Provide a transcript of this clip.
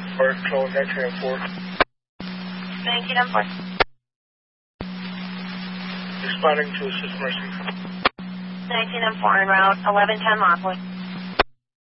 Or control 1904. 1904. Responding to assist Mercy. 1904 en route, 1110 Lockwood.